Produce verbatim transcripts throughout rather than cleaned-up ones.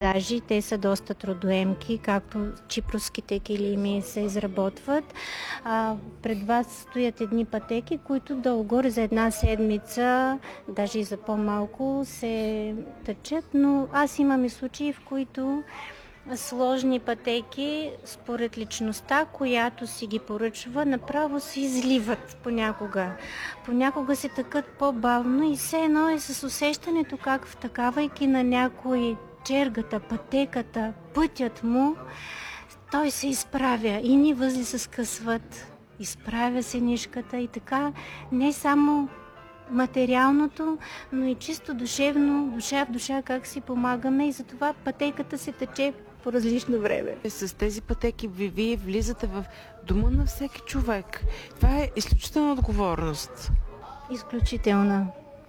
продажи. Те са доста трудоемки, както чипровските килими се изработват. А, пред вас стоят едни пътеки, които долу-горе за една седмица, даже и за по-малко, се тъчат, но аз имам и случаи, в които сложни пътеки, според личността, която си ги поръчва, направо се изливат понякога. Понякога се тъкат по-бавно и все едно е с усещането как втакавайки на някой чергата, пътеката, пътят му, той се изправя и ни възли се скъсват, изправя се нишката и така не само материалното, но и чисто душевно, душа в душа как си помагаме и затова пътеката се тече по различно време. С тези пътеки ви, вие влизате в дома на всеки човек. Това е изключителна отговорност. Изключителна.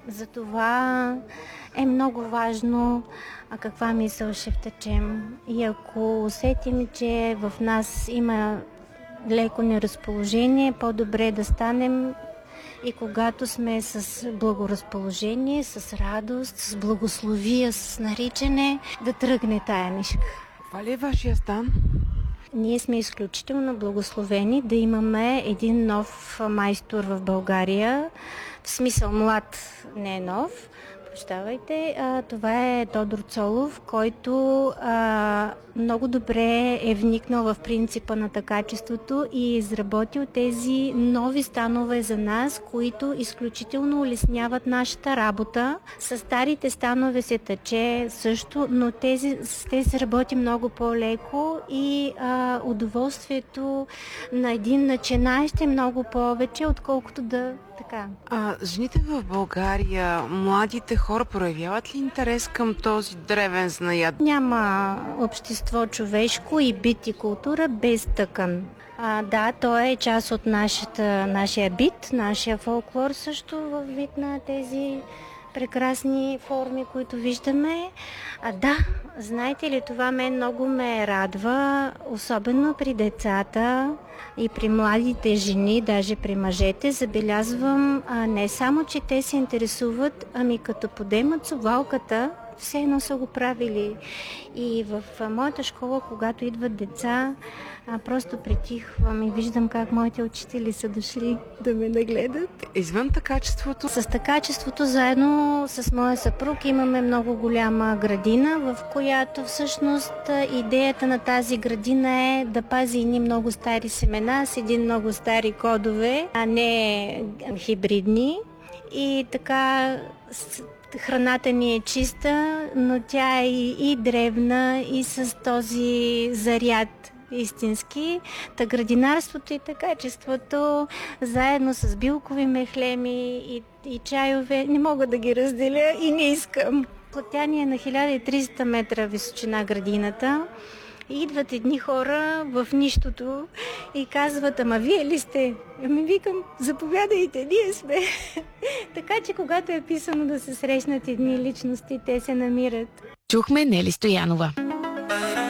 Затова е много важно а каква мисъл ще втечем. И ако усетим, че в нас има леко неразположение, по-добре е да станем и когато сме с благоразположение, с радост, с благословия, с наричане, да тръгне тая нишка. Това ли е вашия стан? Ние сме изключително благословени да имаме един нов майстор в България. В смисъл млад, не е нов. Прощавайте. А, това е Тодор Цолов, който а, много добре е вникнал в принципа на качеството и е изработил тези нови станове за нас, които изключително улесняват нашата работа. С старите станове се тъче също, но тези, с тези се работи много по-леко и а, удоволствието на един начинаещ е много повече, отколкото да така. А жените в България, младите хора, проявяват ли интерес към този древен занаят? Няма общество човешко и бит и култура без тъкан. А, да, той е част от нашата, нашия бит, нашия фолклор също в вид на тези прекрасни форми, които виждаме. А да, знаете ли, това мен много ме радва, особено при децата и при младите жени, даже при мъжете. Забелязвам а, не само, че те се интересуват, ами като подемат совалката, все едно са го правили. И в а, моята школа, когато идват деца, а, просто притихвам и виждам как моите учители са дошли да ме нагледат. Извън качеството? С качеството, заедно с моя съпруг имаме много голяма градина, в която всъщност идеята на тази градина е да пази едни много стари семена с един много стари кодове, а не хибридни. И така храната ни е чиста, но тя е и, и древна, и с този заряд истински. Та градинарството и качеството, заедно с билкови мехлеми и, и чайове, не мога да ги разделя и не искам. Тя ни е на хиляда и триста метра височина градината. И идват едни хора в нищото и казват: ама вие ли сте? Ами викам: заповядайте, ние сме. Така че когато е писано да се срещнат едни личности, те се намират. Чухме Нели Стоянова.